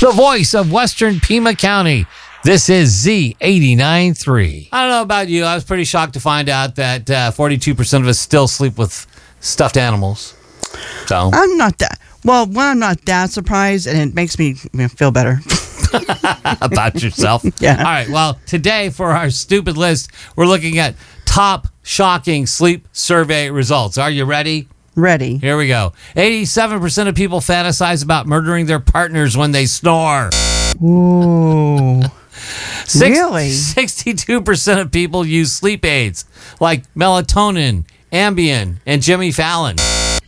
the voice of Western Pima County. This is Z89.3. I don't know about you. I was pretty shocked to find out that 42% of us still sleep with stuffed animals. So I'm not that. Well, one, I'm not that surprised, and it makes me feel better. about yourself. Yeah. All right. Well, today for our stupid list, we're looking at top shocking sleep survey results. Are you ready? Ready. Here we go. 87% of people fantasize about murdering their partners when they snore. Ooh. Really? 62% of people use sleep aids like melatonin, Ambien, and Jimmy Fallon.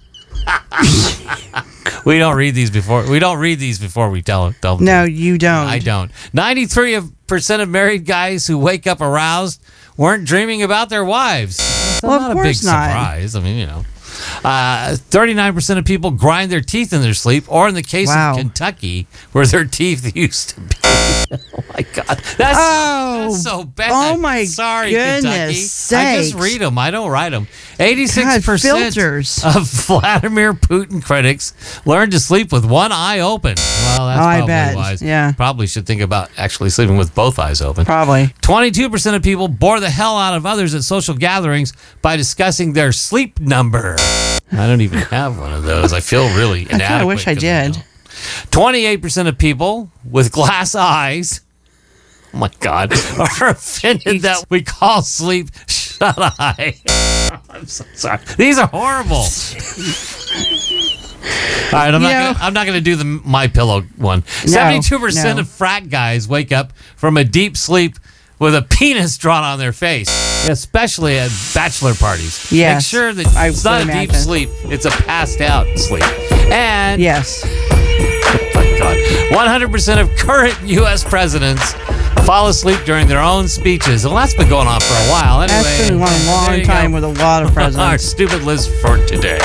We don't read these before. We don't read these before we tell them. No, you don't. I don't. 93% of married guys who wake up aroused weren't dreaming about their wives. That's Well, not of a big course not. surprise. I mean, 39% of people grind their teeth in their sleep, or in the case Wow. of Kentucky, where their teeth used to be. Oh my God, that's so bad. Oh my Sorry, goodness Kentucky. I sakes. just read them. I don't write them. 86% God, filters. of Vladimir Putin critics learned to sleep with one eye open. Well, that's I probably bet. wise. Yeah. Probably should think about actually sleeping with both eyes open. Probably. 22% of people bore the hell out of others at social gatherings by discussing their sleep number. I don't even have one of those. I feel really inadequate. I wish I 'cause did. don't. 28% of people with glass eyes, oh my God, are offended that we call sleep shut eye. I'm so sorry. These are horrible. All right, I'm not going to do the My Pillow one. 72% of frat guys wake up from a deep sleep with a penis drawn on their face, especially at bachelor parties. Yes, Make sure that I it's not would a deep imagine. sleep; it's a passed out sleep. And Yes. oh my God, 100% of current U.S. presidents fall asleep during their own speeches. Well, that's been going on for a while. Anyway, That's been a there long you time go. with a lot of Our presidents. stupid list for today.